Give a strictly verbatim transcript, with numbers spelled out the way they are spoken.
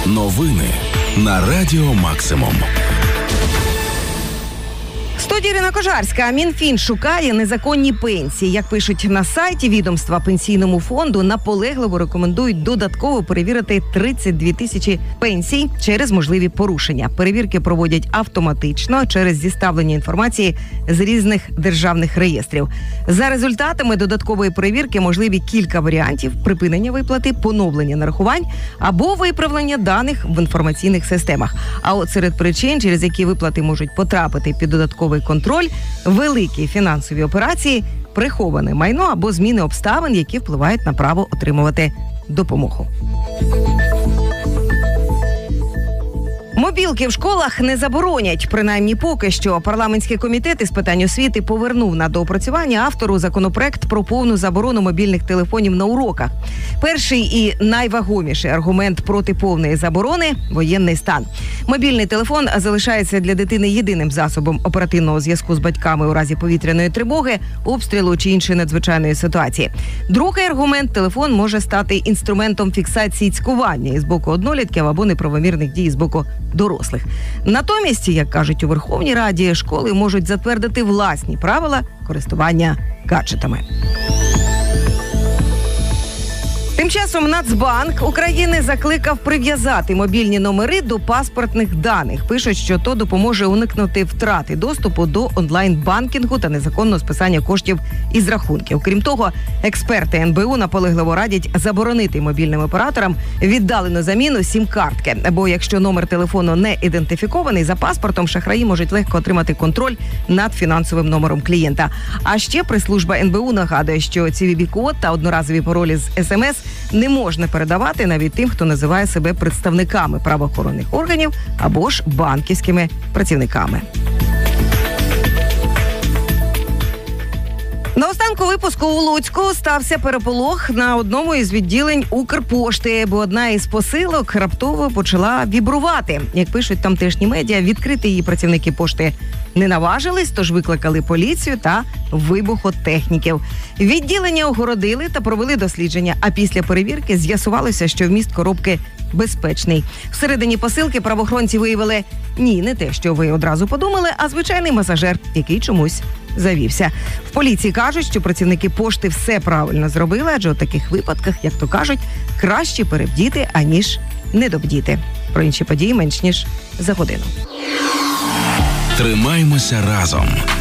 Новини на Радіо Максимум. Студія Ірина Кожарська. Мінфін шукає незаконні пенсії. Як пишуть на сайті відомства Пенсійному фонду, наполегливо рекомендують додатково перевірити тридцять дві тисячі пенсій через можливі порушення. Перевірки проводять автоматично через зіставлення інформації з різних державних реєстрів. За результатами додаткової перевірки можливі кілька варіантів: припинення виплати, поновлення нарахувань або виправлення даних в інформаційних системах. А от серед причин, через які виплати можуть потрапити під додатковий контроль, великі фінансові операції, приховане майно або зміни обставин, які впливають на право отримувати допомогу. Мобілки в школах не заборонять, принаймні поки що. Парламентський комітет із питань освіти повернув на доопрацювання автору законопроект про повну заборону мобільних телефонів на уроках. Перший і найвагоміший аргумент проти повної заборони – воєнний стан. Мобільний телефон залишається для дитини єдиним засобом оперативного зв'язку з батьками у разі повітряної тривоги, обстрілу чи іншої надзвичайної ситуації. Другий аргумент – телефон може стати інструментом фіксації цькування із боку однолітків або неправомірних дій з боку дорослих. Натомість, як кажуть у Верховній Раді, школи можуть затвердити власні правила користування гаджетами. Тим часом Нацбанк України закликав прив'язати мобільні номери до паспортних даних. Пишуть, що то допоможе уникнути втрати доступу до онлайн-банкінгу та незаконного списання коштів із рахунків. Крім того, експерти ен бе у наполегливо радять заборонити мобільним операторам віддалену заміну сім-картки. Бо якщо номер телефону не ідентифікований за паспортом, шахраї можуть легко отримати контроль над фінансовим номером клієнта. А ще прес-служба ен бе у нагадує, що ці ві бі-код та одноразові паролі з ес ем ес не можна передавати навіть тим, хто називає себе представниками правоохоронних органів або ж банківськими працівниками. На останку випуску у Луцьку стався переполох на одному із відділень Укрпошти, бо одна із посилок раптово почала вібрувати. Як пишуть тамтешні медіа, відкрити її працівники пошти не наважились, тож викликали поліцію та вибухотехніків. Відділення огородили та провели дослідження, а після перевірки з'ясувалося, що вміст коробки безпечний. Всередині посилки правоохоронці виявили ні, не те, що ви одразу подумали, а звичайний масажер, який чомусь завівся. В поліції кажуть, що працівники пошти все правильно зробили, адже у таких випадках, як то кажуть, краще перевдіти, аніж недобдіти. Про інші події менш ніж за годину. Тримаймося разом.